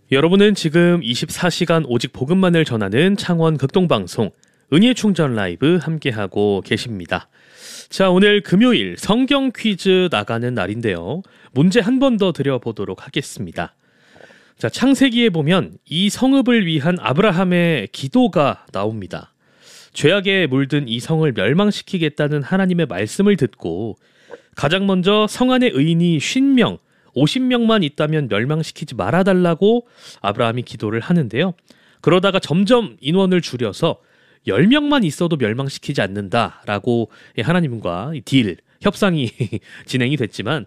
여러분은 지금 24시간 오직 복음만을 전하는 창원 극동방송 은혜의 충전 라이브 함께하고 계십니다. 자, 오늘 금요일 성경 퀴즈 나가는 날인데요. 문제 한 번 더 드려보도록 하겠습니다. 자, 창세기에 보면 이 성읍을 위한 아브라함의 기도가 나옵니다. 죄악에 물든 이 성을 멸망시키겠다는 하나님의 말씀을 듣고 가장 먼저 성 안에 의인이 50명, 50명만 있다면 멸망시키지 말아달라고 아브라함이 기도를 하는데요. 그러다가 점점 인원을 줄여서 10명만 있어도 멸망시키지 않는다라고 하나님과 딜, 협상이 진행이 됐지만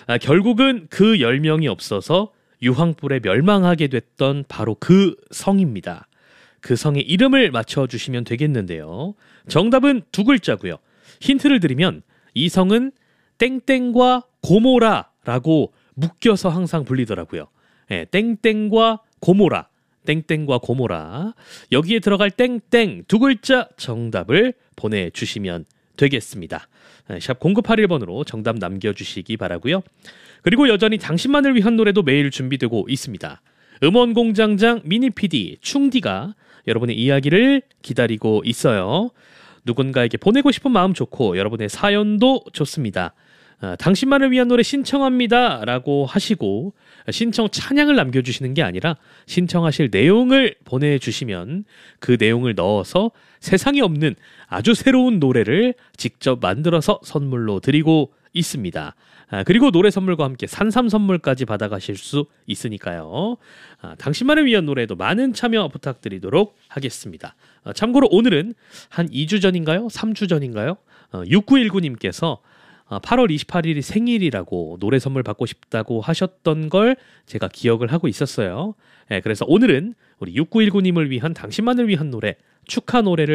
결국은 그 10명이 없어서 유황불에 멸망하게 됐던 바로 그 성입니다. 그 성의 이름을 맞춰주시면 되겠는데요. 정답은 두 글자고요. 힌트를 드리면 이 성은 땡땡과 고모라라고 묶여서 항상 불리더라고요. 네, 땡땡과 고모라, 땡땡과 고모라. 여기에 들어갈 땡땡 두 글자 정답을 보내주시면 되겠습니다. 샵 0981번으로 정답 남겨주시기 바라고요. 그리고 여전히 당신만을 위한 노래도 매일 준비되고 있습니다. 음원공장장 미니PD 충디가 여러분의 이야기를 기다리고 있어요. 누군가에게 보내고 싶은 마음 좋고 여러분의 사연도 좋습니다. 당신만을 위한 노래 신청합니다 라고 하시고 신청 찬양을 남겨주시는 게 아니라 신청하실 내용을 보내주시면 그 내용을 넣어서 세상에 없는 아주 새로운 노래를 직접 만들어서 선물로 드리고 있습니다. 그리고 노래 선물과 함께 산삼 선물까지 받아가실 수 있으니까요. 당신만을 위한 노래에도 많은 참여 부탁드리도록 하겠습니다. 참고로 오늘은 한 2주 전인가요? 3주 전인가요? 6919님께서 8월 28일이 생일이라고 노래 선물 받고 싶다고 하셨던 걸 제가 기억을 하고 있었어요. 그래서 오늘은 우리 6919님을 위한 당신만을 위한 노래 축하 노래를